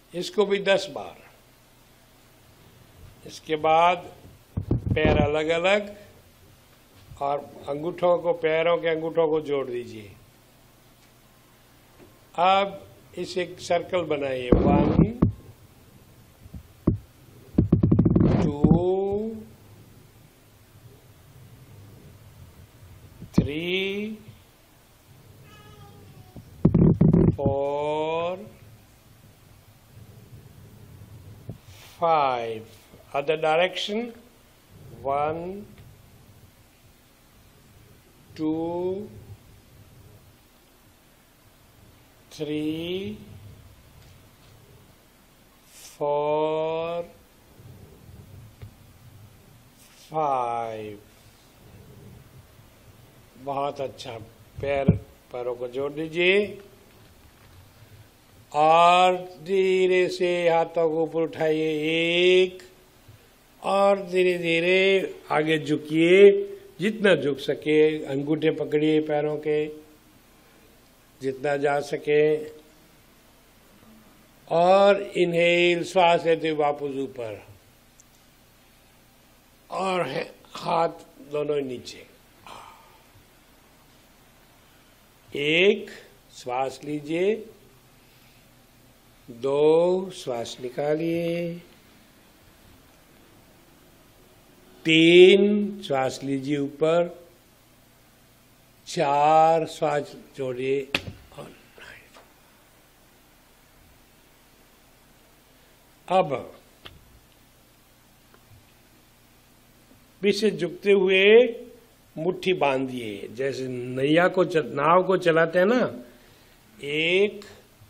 इसको भी 10 बार। इसके बाद पैर अलग अलग और अंगूठों को, पैरों के अंगूठों को जोड़ दीजिए। अब इसे एक सर्कल बनाइए। 1 2 3 4 5। Other direction. 1 2 3 4 5। बहुत अच्छा। पैरों को जोड़ दीजिए और धीरे से हाथों को ऊपर उठाइए। 1 और धीरे धीरे आगे झुकिए, जितना झुक सके। अंगूठे पकड़िए पैरों के, जितना जा सके। और इनहेल, श्वास लेते हुए वापस ऊपर, और हाथ दोनों नीचे। 1 श्वास लीजिए, 2 श्वास निकालिए, 3 श्वास लीजिए ऊपर, 4 श्वास छोड़िए और अब पीछे झुकते हुए मुट्ठी बांधिए, जैसे नाव को चलाते हैं ना। 1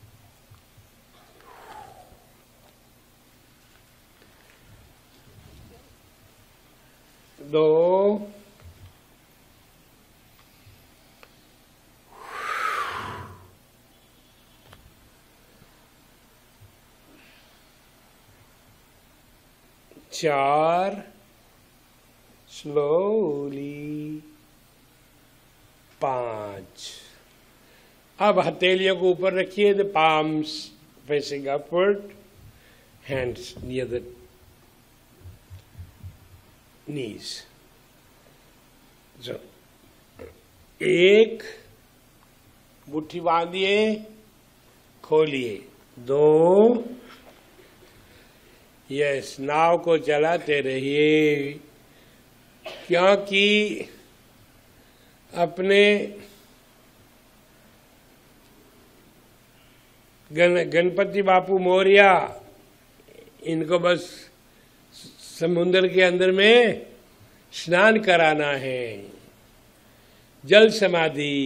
2 4 slowly 5। अब हथेलियों को ऊपर रखिए, the palms facing upward, hands near the knees। so 1 मुट्ठी बांधिए, खोलिए। 2 यस, नाव को चलाते रहिए, क्योंकि अपने गणपति बापू मौर्य, इनको बस समुद्र के अंदर में स्नान कराना है, जल समाधि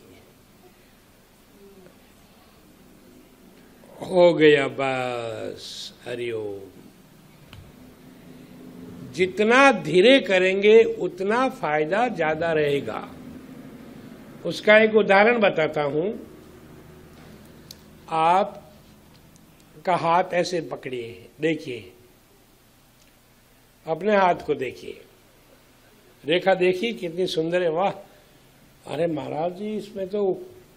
हो गया बस। हरिओम। जितना धीरे करेंगे उतना फायदा ज्यादा रहेगा। उसका एक उदाहरण बताता हूं। आप का हाथ ऐसे पकड़िए, देखिए, अपने हाथ को देखिए, रेखा देखिए कितनी सुंदर है। वाह, अरे महाराज जी, इसमें तो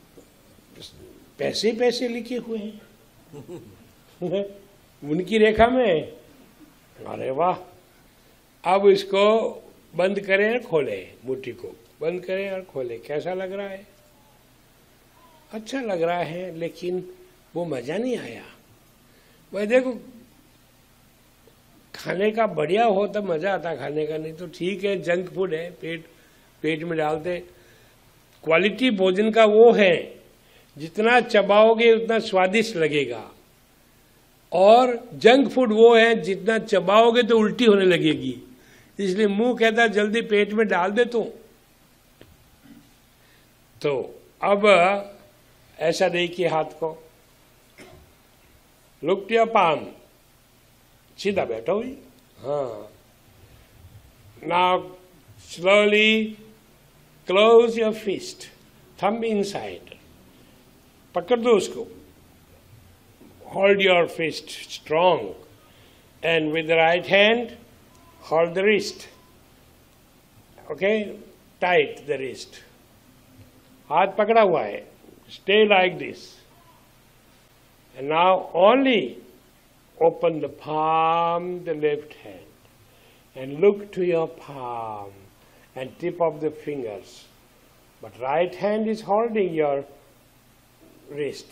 पैसे पैसे लिखे हुए हैं उनकी रेखा में। अरे वाह। अब इसको बंद करें और खोलें, मुट्ठी को बंद करें और खोलें। कैसा लग रहा है? अच्छा लग रहा है, लेकिन वो मजा नहीं आया। वह देखो, खाने का बढ़िया हो तब मजा आता खाने का, नहीं तो ठीक है, जंक फूड है, पेट में डालते। क्वालिटी भोजन का वो है, जितना चबाओगे उतना स्वादिष्ट लगेगा। और जंक फूड वो है, जितना चबाओगे तो उल्टी होने लगेगी। इसलिए मुंह कहता जल्दी पेट में डाल दे तो अब ऐसा देखिए हाथ को, लुक टू योर पाम, सीधा बैठो ही। हाँ, now slowly close your fist, thumb inside, पकड़ दो उसको। Hold your fist strong, and with the right hand hold the wrist. Okay, tight the wrist. हाथ पकड़ा हुआ है, stay like this. And now only open the palm, the left hand, and look to your palm and tip of the fingers. But right hand is holding your wrist.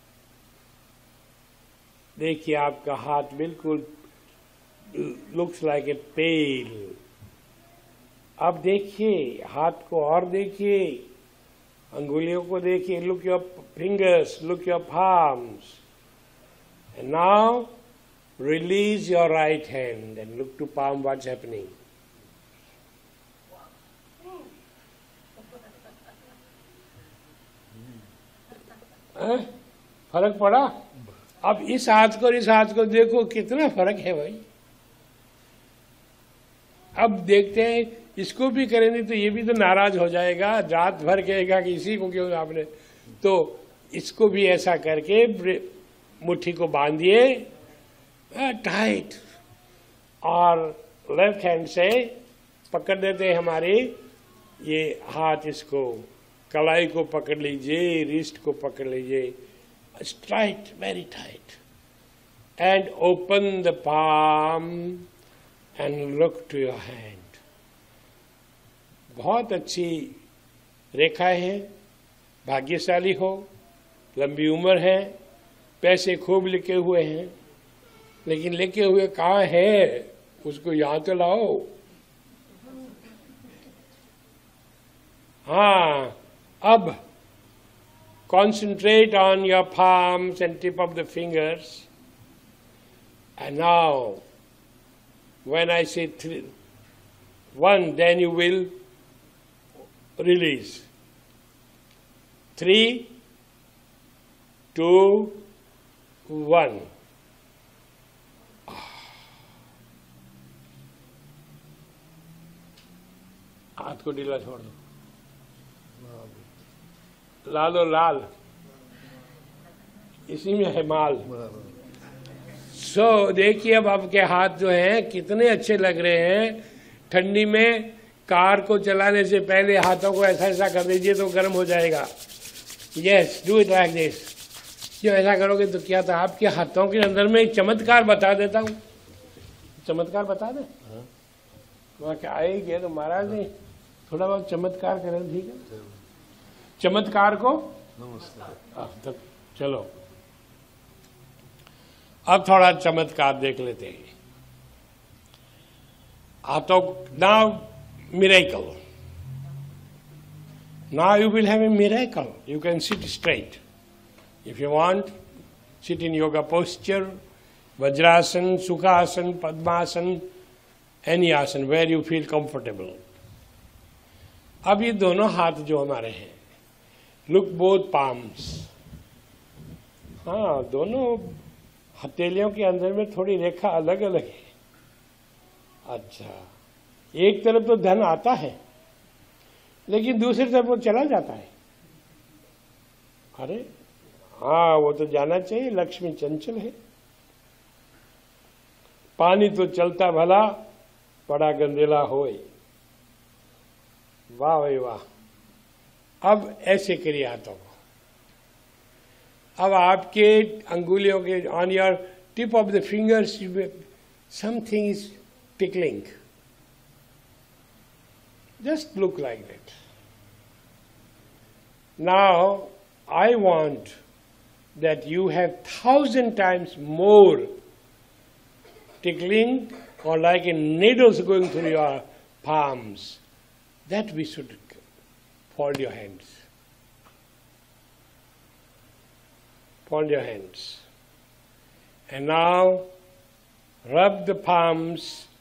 देखिए आपका हाथ बिल्कुल looks like a pail. अब देखिए हाथ को और देखिए, अंगुलियों को देखिए. Look your fingers, look your palms. And now release your right hand and look to palm. What's happening? फर्क पड़ा? अब इस हाथ को और इस हाथ को देखो, कितना फर्क है भाई. अब देखते हैं, इसको भी करेंगे तो ये भी तो नाराज हो जाएगा, रात भर कहेगा कि इसी को क्यों आपने. तो इसको भी ऐसा करके मुट्ठी को बांधिए टाइट, और लेफ्ट हैंड से पकड़ देते हैं हमारी ये हाथ, इसको कलाई को पकड़ लीजिए, रिस्ट को पकड़ लीजिए, tight, very tight, and open the palm and look to your hand. बहुत अच्छी रेखाएं हैं. भाग्यशाली हो, लंबी उम्र है, पैसे खूब लिखे हुए हैं, लेकिन लिखे हुए कहाँ है, उसको यहां तो लाओ. हाँ, अब concentrate on your palms and tip of the fingers. And now, when I say 1, then you will release. 3, 2, 1. हाथ को ढीला छोड़ दो. लाल और लाल, इसी में है माल. देखिए अब आपके हाथ जो हैं कितने अच्छे लग रहे हैं. ठंडी में कार को चलाने से पहले हाथों को ऐसा ऐसा कर दीजिए तो गर्म हो जाएगा. Yes, do it like this. क्यों ऐसा करोगे तो क्या था, आपके हाथों के अंदर में एक चमत्कार बता देता हूँ. चमत्कार बता दे. वहाँ क्या आएगी तो महाराज ने थोड़ा बहुत चमत्कार करें, ठीक है. चमत्कार को नमस्कार. चलो अब थोड़ा चमत्कार देख लेते हैं. तो now miracle. Now you will have a miracle. You can sit straight if you want. Sit in yoga posture, vajrasana, Sukhasan, padmasana, any आसन वेयर यू फील कंफर्टेबल. अब ये दोनों हाथ जो हमारे हैं, लुक बोथ पाम्स. हाँ, दोनों हथेलियों के अंदर में थोड़ी रेखा अलग अलग है. अच्छा, एक तरफ तो धन आता है, लेकिन दूसरी तरफ वो चला जाता है. अरे हाँ, वो तो जाना चाहिए. लक्ष्मी चंचल है. पानी तो चलता भला, बड़ा गंदेला होए. वाह भाई वाह. अब ऐसे करिए हाथों को. अब आपके अंगुलियों के on your tip of the fingers something is tickling. Just look like that. Now I want that you have 1000 times more tickling, or like a needles going through your palms. That we should fold your hands. Fold your hands. And now rub the palms